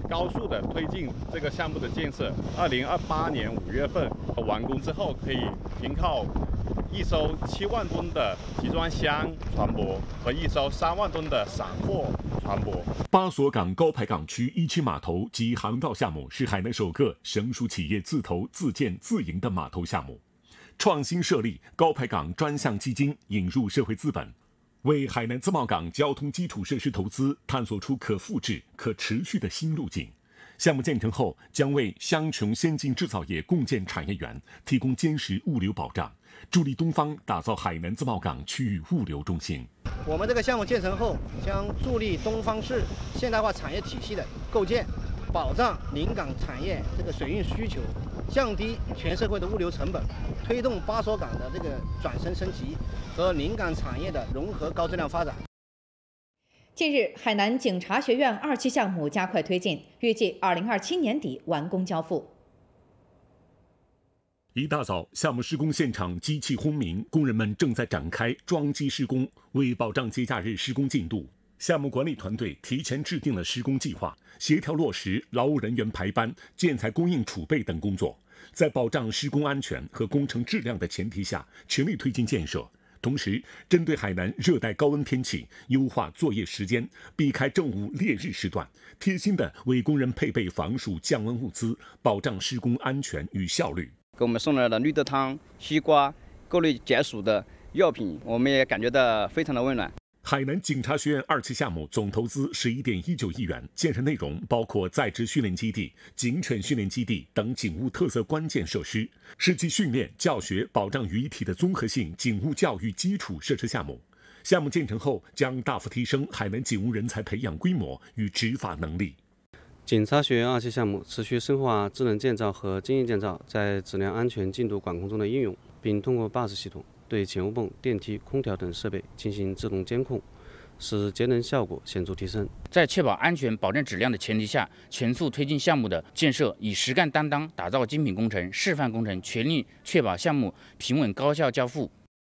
高速的推进这个项目的建设。2028年5月份完工之后，可以停靠一艘7万吨的集装箱船舶和一艘3万吨的散货船舶。 巴索港高排港区1期码头及航道项目是海南首个省属企业自投自建自营的码头项目，创新设立高排港专项基金，引入社会资本，为海南自贸港交通基础设施投资探索出可复制、可持续的新路径。项目建成后，将为湘琼先进制造业共建产业园提供坚实物流保障，助力东方打造海南自贸港区域物流中心。 我们这个项目建成后，将助力东方市现代化产业体系的构建，保障临港产业这个水运需求，降低全社会的物流成本，推动巴索港的这个转型升级和临港产业的融合高质量发展。 近日，海南警察学院2期项目加快推进，预计2027年底完工交付。 一大早，项目施工现场机器轰鸣，工人们正在展开装机施工。为保障节假日施工进度，项目管理团队提前制定了施工计划，协调落实劳务人员排班、建材供应储备等工作，在保障施工安全和工程质量的前提下，全力推进建设。同时，针对海南热带高温天气，优化作业时间，避开正午烈日时段，贴心地为工人配备防暑降温物资，保障施工安全与效率。 给我们送来了绿豆汤、西瓜、各类解暑的药品，我们也感觉到非常的温暖。 海南警察学院2期项目总投资11.19亿元，建设内容包括在职训练基地、警犬训练基地等警务特色关键设施，是集训练、教学、保障于一体的综合性警务教育基础设施项目。项目建成后，将大幅提升海南警务人才培养规模与执法能力。 警察学院2期项目持续深化智能建造和经验建造在质量安全进度管控中的应用，并通过BUS系统对前务泵、电梯、空调等设备进行自动监控，使节能效果显著提升。 在确保安全、保证质量的前提下，全速推进项目的建设，以实干担当打造精品工程、示范工程，全力确保项目平稳高效交付。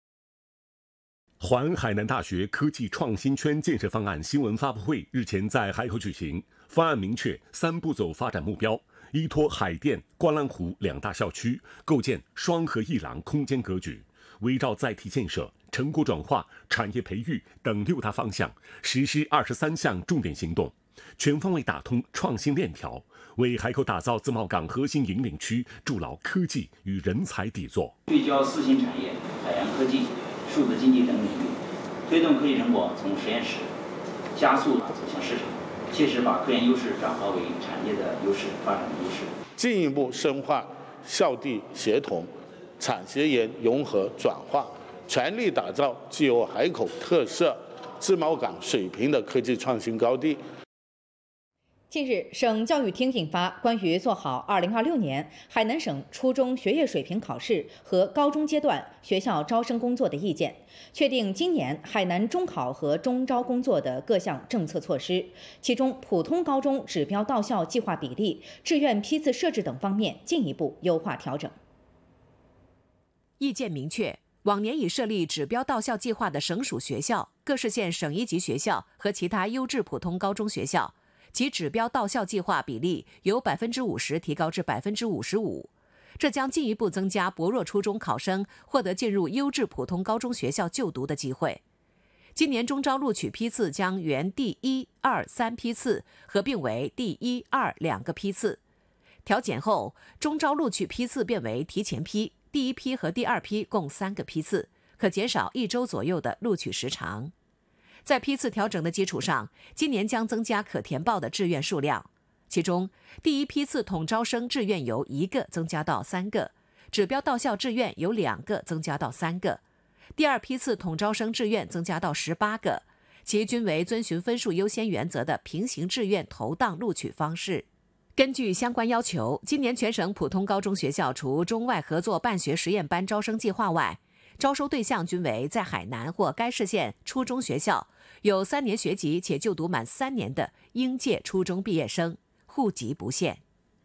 环海南大学科技创新圈建设方案新闻发布会日前在海口举行，方案明确3步走发展目标，依托海淀、观澜湖2大校区，构建双河一廊空间格局，围绕载体建设、成果转化、产业培育等6大方向，实施23项重点行动，全方位打通创新链条，为海口打造自贸港核心引领区筑牢科技与人才底座。 聚焦4新产业、海洋科技、数字经济等领域，推动科技成果从实验室加速走向市场，切实把科研优势转化为产业的优势、发展的优势， 进一步深化校地协同、产学研融合转化，全力打造具有海口特色、自贸港水平的科技创新高地。 近日，省教育厅印发关于做好2026年海南省初中学业水平考试和高中阶段学校招生工作的意见，确定今年海南中考和中招工作的各项政策措施，其中普通高中指标到校计划比例、志愿批次设置等方面进一步优化调整。 意见明确，往年已设立指标到校计划的省属学校、各市县省1级学校和其他优质普通高中学校，其指标到校计划比例由50%提高至55%，这将进一步增加薄弱初中考生获得进入优质普通高中学校就读的机会。今年中招录取批次将原第1、2、3批次合并为第1、2两个批次，调减后，中招录取批次变为提前批，第1批和第2批共3个批次，可减少1周左右的录取时长。在批次调整的基础上，今年将增加可填报的志愿数量。其中，第1批次统招生志愿由1个增加到3个，指标到校志愿由2个增加到3个；第2批次统招生志愿增加到18个，其均为遵循分数优先原则的平行志愿投档录取方式。根据相关要求，今年全省普通高中学校除中外合作办学实验班招生计划外，招收对象均为在海南或该市县初中学校有3年学籍且就读满3年的应届初中毕业生，户籍不限。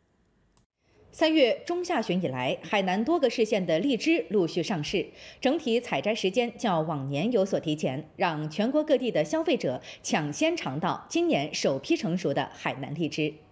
3月中下旬以来，海南多个市县的荔枝陆续上市，整体采摘时间较往年有所提前，让全国各地的消费者抢先尝到今年首批成熟的海南荔枝。